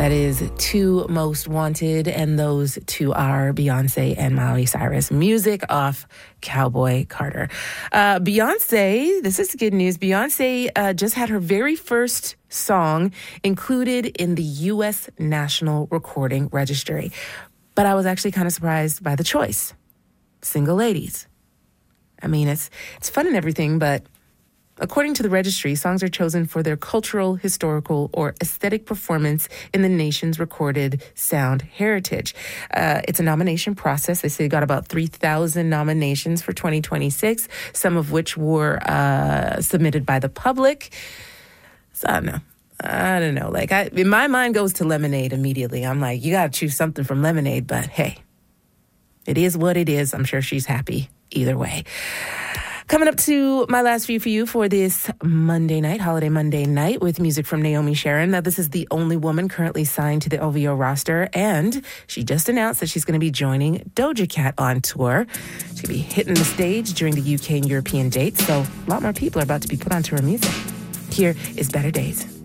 That is Two Most Wanted, and those two are Beyonce and Miley Cyrus. Music off Cowboy Carter. Beyonce, this is good news. Beyonce just had her very first song included in the U.S. National Recording Registry. But I was actually kind of surprised by the choice. Single Ladies. I mean, it's fun and everything, but according to the registry, songs are chosen for their cultural, historical, or aesthetic performance in the nation's recorded sound heritage. It's a nomination process. They say they got about 3,000 nominations for 2026, some of which were submitted by the public. So I don't know. Like, in my mind goes to Lemonade immediately. I'm like, you got to choose something from Lemonade, but hey, it is what it is. I'm sure she's happy either way. Coming up to my last view for you for this Monday night, holiday Monday night, with music from Naomi Sharon. Now, this is the only woman currently signed to the OVO roster, and she just announced that she's going to be joining Doja Cat on tour. She's going to be hitting the stage during the UK and European dates, so a lot more people are about to be put onto her music. Here is Better Days.